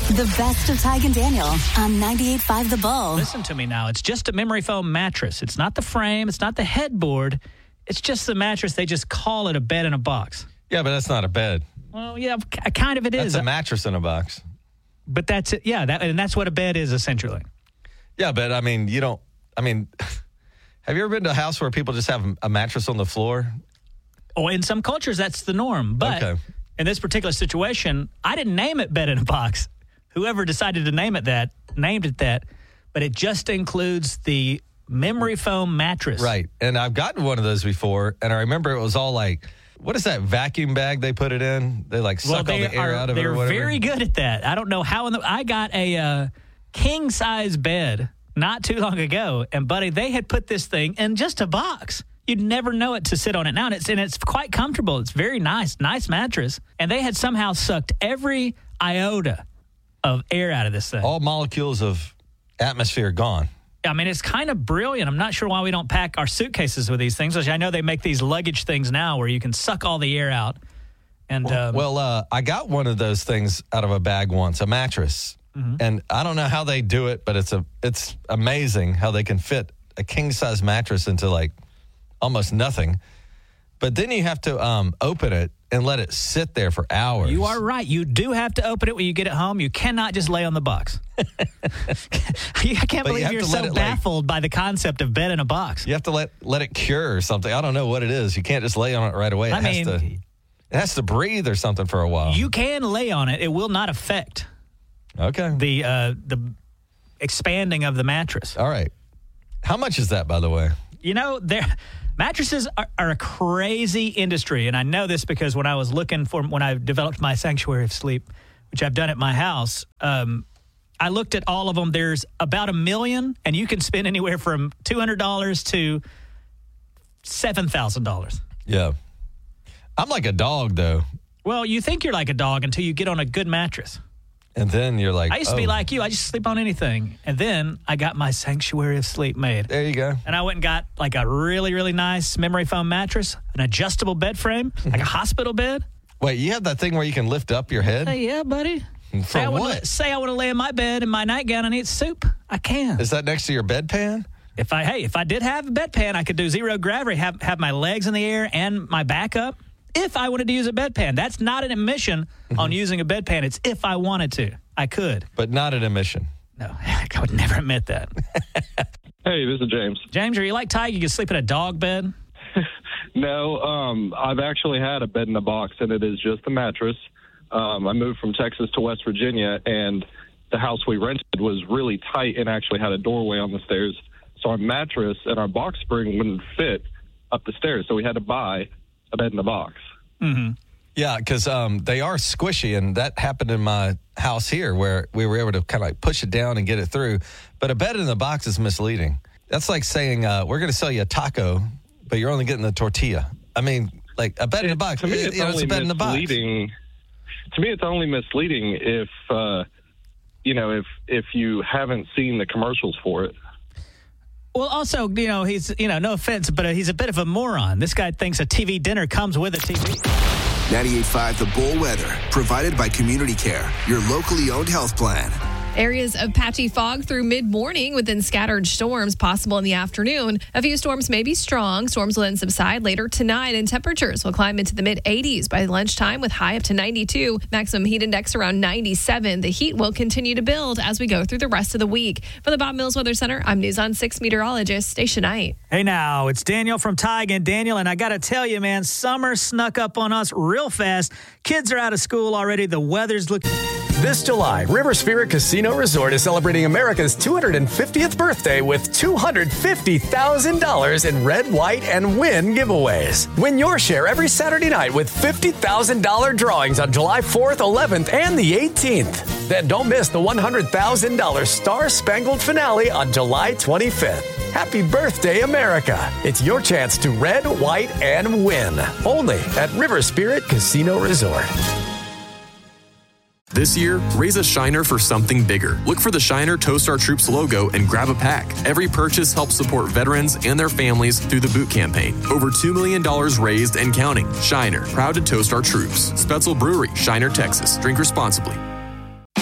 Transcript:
The best of Tig and Daniel on 98.5 The Bull. Listen to me now. It's just a memory foam mattress. It's not the frame. It's not the headboard. It's just the mattress. They just call it a bed in a box. Yeah, but that's not a bed. Well, yeah, kind of it is. That's a mattress in a box. But that's it. Yeah, and that's what a bed is essentially. Yeah, but I mean, have you ever been to a house where people just have a mattress on the floor? Oh, in some cultures, that's the norm. But in this particular situation, I didn't name it bed in a box. Whoever decided to name it that, named it that. But it just includes the memory foam mattress. Right. And I've gotten one of those before, and I remember it was all like, what is that vacuum bag they put it in? They like suck all the air out of it or whatever. They're very good at that. I don't know how. I got a king-size bed not too long ago, and, buddy, they had put this thing in just a box. You'd never know it to sit on it now, and it's quite comfortable. It's very nice mattress. And they had somehow sucked every iota of air out of this thing. All molecules of atmosphere gone. I mean, it's kind of brilliant. I'm not sure why we don't pack our suitcases with these things, which I know they make these luggage things now where you can suck all the air out. And I got one of those things out of a bag once, a mattress. Mm-hmm. And I don't know how they do it, but it's amazing how they can fit a king-size mattress into like almost nothing. But then you have to open it and let it sit there for hours. You are right. You do have to open it when you get it home. You cannot just lay on the box. I can't believe you're so baffled by the concept of bed in a box. You have to let it cure or something. I don't know what it is. You can't just lay on it right away. It has to breathe or something for a while. You can lay on it. It will not affect the expanding of the mattress. All right. How much is that, by the way? Mattresses are a crazy industry, and I know this because when I developed my sanctuary of sleep, which I've done at my house, I looked at all of them. There's about 1 million, and you can spend anywhere from $200 to $7,000. Yeah. I'm like a dog, though. Well, you think you're like a dog until you get on a good mattress. And then you're like, I used to be like you. I just sleep on anything. And then I got my sanctuary of sleep made. There you go. And I went and got like a really, really nice memory foam mattress, an adjustable bed frame, like a hospital bed. Wait, you have that thing where you can lift up your head? Yeah, buddy. For what? Say I want to lay in my bed in my nightgown and eat soup. I can. Is that next to your bedpan? If I did have a bedpan, I could do zero gravity, have my legs in the air and my back up. If I wanted to use a bedpan, that's not an admission on using a bedpan. It's if I wanted to, I could. But not an admission. No, I would never admit that. Hey, this is James. James, are you like Ty? You can sleep in a dog bed? No, I've actually had a bed in a box, and it is just a mattress. I moved from Texas to West Virginia, and the house we rented was really tight and actually had a doorway on the stairs. So our mattress and our box spring wouldn't fit up the stairs, so we had to buy a bed in a box. Mm-hmm. Yeah, because they are squishy, and that happened in my house here where we were able to kind of like push it down and get it through. But a bed in the box is misleading. That's like saying we're going to sell you a taco, but you're only getting the tortilla. I mean, like a bed in a box. To me, it's only a bed in the box. To me, it's only misleading if you haven't seen the commercials for it. Well, also, he's, no offense, but he's a bit of a moron. This guy thinks a TV dinner comes with a TV. 98.5 The Bull Weather, provided by Community Care, your locally owned health plan. Areas of patchy fog through mid-morning with then scattered storms possible in the afternoon. A few storms may be strong. Storms will then subside later tonight, and temperatures will climb into the mid-80s by lunchtime with high up to 92. Maximum heat index around 97. The heat will continue to build as we go through the rest of the week. For the Bob Mills Weather Center, I'm News on 6 meteorologist Stacia Knight. Hey now, it's Daniel from Tig and Daniel, and I got to tell you, man, summer snuck up on us real fast. Kids are out of school already. The weather's looking... This July, River Spirit Casino Resort is celebrating America's 250th birthday with $250,000 in red, white, and win giveaways. Win your share every Saturday night with $50,000 drawings on July 4th, 11th, and the 18th. Then don't miss the $100,000 Star Spangled finale on July 25th. Happy birthday, America. It's your chance to red, white, and win. Only at River Spirit Casino Resort. This year, raise a Shiner for something bigger. Look for the Shiner Toast Our Troops logo and grab a pack. Every purchase helps support veterans and their families through the boot campaign. Over $2 million raised and counting. Shiner, proud to toast our troops. Spetzel Brewery, Shiner, Texas. Drink responsibly.